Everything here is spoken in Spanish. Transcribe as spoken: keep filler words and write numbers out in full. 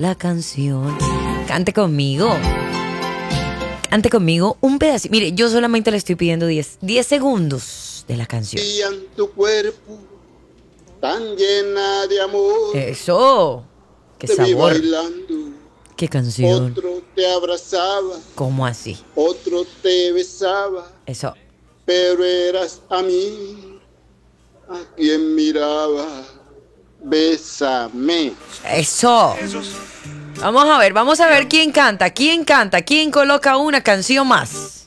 la canción. Cante conmigo. Cante conmigo un pedacito. Mire, yo solamente le estoy pidiendo diez segundos de la canción. Y en tu cuerpo tan llena de amor. Eso. Qué Te vi sabor. bailando. Qué canción. Otro te abrazaba. ¿Cómo así? Otro te besaba. Eso. Pero eras a mí a quien miraba. Bésame. Eso. Vamos a ver, vamos a ver quién canta, quién canta, quién coloca una canción más.